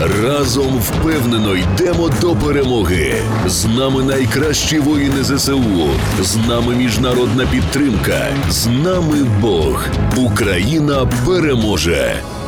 Разом впевнено йдемо до перемоги. З нами найкращі воїни ЗСУ. З нами міжнародна підтримка. З нами Бог. Україна переможе.